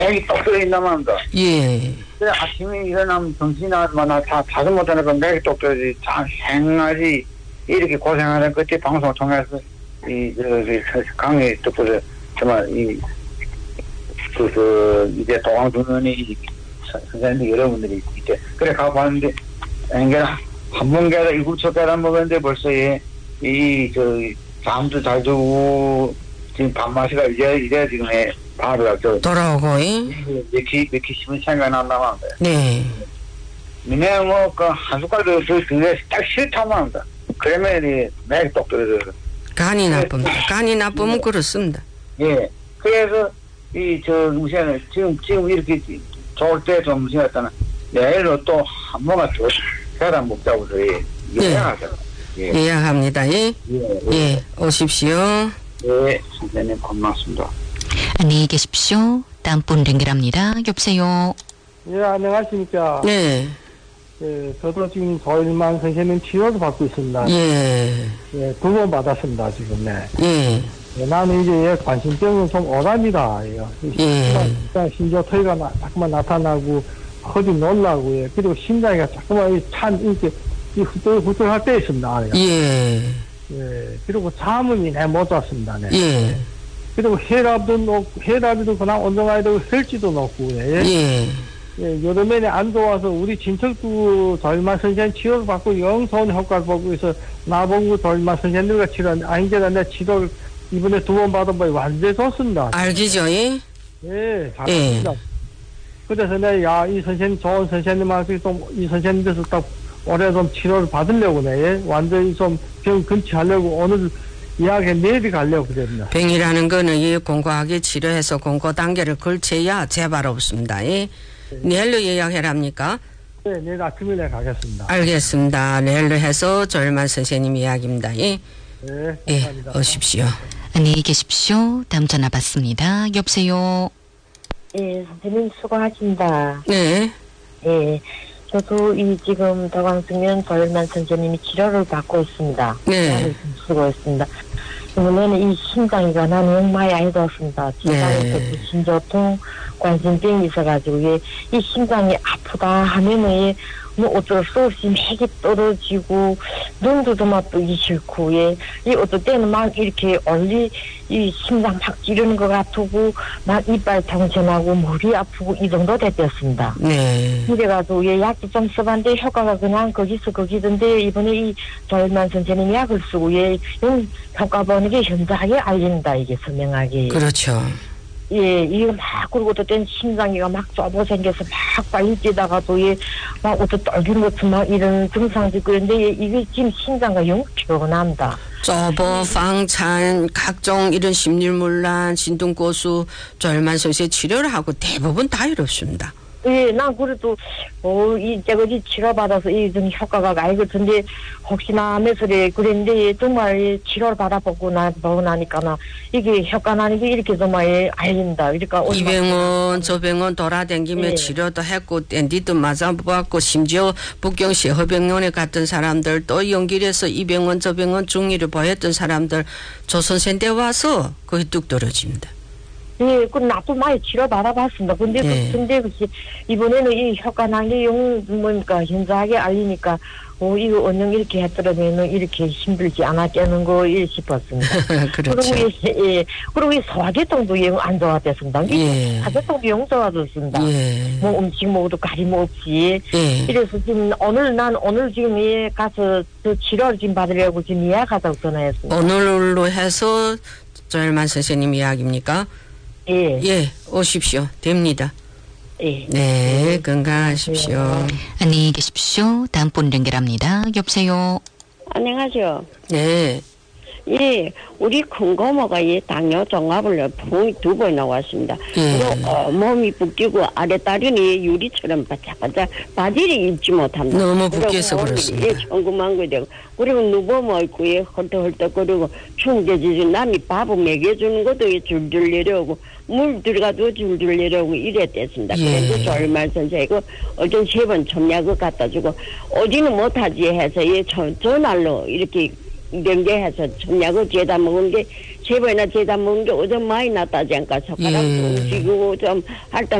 맥이 똑 떨어진단 말입니다. 예. 그래 아침에 일어나면 정신이나 다 자주 못하니까 맥이 똑 떨어지 참 생하지 이렇게 고생하는 그때 방송을 통해서 강의 듣고서 정말 이제 동학주민이 선생님 여러분들이 이제 그래 가봤는데 한 개라 일곱 첫 개라 먹었는데 벌써 잠도 잘 자고 지금 밤마시가 이제 지금 바로 돌아오고 몇키 씹은 생각난다고 합니다. 네. 그냥 한 숟갈도 그게 딱 싫다고 합니다. 그러면 맥이 똑 떨어져요. 간이 나쁩니다. 간이 나쁘면 그렇습니다. 예. 그래서 우선은 지금 이렇게 좋을 때 좀 생각했다는 내일로 또 한 번만 더 계란 먹자고 예약하죠. 예. 예약합니다. 예. 예. 오십시오. 예. 선생님 고맙습니다. 안녕히 계십시오. 다음 분 연결합니다. 여보세요. 예, 안녕하십니까. 네. 예, 저도 지금 조일만 선생님 치료도 받고 있습니다. 예. 예, 2번 받았습니다, 지금. 네. 예. 예, 나는 이제 관심병은 좀 오답니다. 일단 심지어 토이가 자꾸만 나타나고, 허리 놀라고, 예. 그리고 심장이 자꾸만 이렇게 후들후들할 때 있습니다. 예. 예, 그리고 잠은 못 잤습니다. 네. 예. 그리고 혈압도 그냥 온정해야 되고, 혈지도 높고, 예. 예. 예, 여름에는 안 좋아서 우리 친척도 조일만 선생님 치료를 받고 영 좋은 효과를 보고 있어 나보고 조일만 선생님과 치료하는데 아닌데나 내 치료를 이번에 2번 받아보니 완전히 좋습니다. 알기죠? 예. 예, 잘합니다. 그래서 내가 이 선생님 좋은 선생님한테 좀 이 선생님께서 딱 올해 좀 치료를 받으려고 예. 완전히 좀 병 근치하려고 오늘 이야기에 내일 가려고 그랬나. 병이라는 거는 이 공고하게 치료해서 공고 단계를 걸쳐야 재발 없습니다. 예. 내일로 예약해랍니까? 네, 내일 아침에 가겠습니다. 알겠습니다. 내일로 해서 조일만 선생님 이야기입니다. 예. 네, 예, 감사합니다. 오십시오. 안녕히 계십시오. 다음 전화 받습니다. 여보세요. 예, 선생님 수고하십니다. 네. 예, 저도 지금 다광승면 조일만 선생님이 치료를 받고 있습니다. 네. 수고했습니다. 이번에는 이 심장이가 나는 정말 안 좋았습니다. 심장에서 심조통, 관심병이 있어가지고 이 심장이 아프다 하면은 뭐 어쩔 수 없이 맥이 떨어지고 눈도 좀 뜨기 싫고 이 어떨 때는 막 이렇게 이 심장 팍 찌르는 것 같고 막 이빨 통증하고 머리 아프고 이 정도 됐었습니다. 네. 그래가지고 약도 좀 써봤는데 효과가 그냥 거기던데 이번에 이 조일만 선생님이 약을 쓰고 효과 보는 게 현저하게 알린다 이게 선명하게. 그렇죠. 예, 이거 막, 그리고 또 땐 심장이가 막 좁아 생겨서 막 빨리 뛰다가도 막 어떤 떨기는 것도 막 이런 증상도 있고 그런데 이게 지금 심장과 영 피곤합니다. 쪼보, 방찬, 각종 이런 심률문란, 진동고수, 조일만 선생 치료를 하고 대부분 다 이렇습니다. 예, 난 그래도, 제가 치료받아서 좀 효과가 많이 같은데, 혹시나 하면서 그랬는데, 정말 치료를 받아보고 나니까, 이게 효과 나는 게 이렇게 정말 알린다. 그러니까. 이 병원, 저 병원 돌아다니며 치료도 했고, 댄디도 맞아보았고, 심지어 북경시 허병원에 갔던 사람들, 또 연길에서 이 병원, 저 병원 중의를 보였던 사람들, 조선센대 와서 거의 뚝 떨어집니다. 예, 나도 많이 치료 받아봤습니다. 근데 이번에는 이 효과 난게 뭡니까, 현저하게 알리니까, 이거 언영 이렇게 했더라면 이렇게 힘들지 않았겠는 거, 싶었습니다. 그렇죠. 그리고 이 소화계통도 영 안 좋았댔습니다. 소화계통도 영 좋아졌습니다. 뭐 음식 먹어도 가림 없이. 그래서 지금 오늘 지금 가서 치료를 지금 받으려고 지금 예약하자고 전화했습니다. 오늘로 해서 조일만 선생님 이야기입니까? 예, 오십시오. 됩니다. 예. 네, 건강하십시오. 안녕히 계십시오. 다음 분 연결합니다. 여보세요. 안녕하세요. 네. 예, 우리 큰 고모가 당뇨 종합을 병이 2번이나 왔습니다. 그리고 몸이 붓기고 아랫다리는 유리처럼 바짝바짝 바지를 입지 못합니다. 너무 붓기해서 그렇습니다. 예, 천구만 거 되고 그리고 누워모 있고 헐떡헐떡거리고 충격지지 남이 밥을 먹여주는 것도 줄줄 내려오고 물 들어가도 줄줄 내려오고 이랬댔습니다. 그래서 조일만 선생이고 어전 3번 첨약을 갖다 주고 어디는 못하지 해서 전날로 이렇게 연계해서 첨약을 죄다 먹은 게 세 번이나 제다 먹은 게 오점 많이 났다지 않까 손가락도 움직이고 좀 할당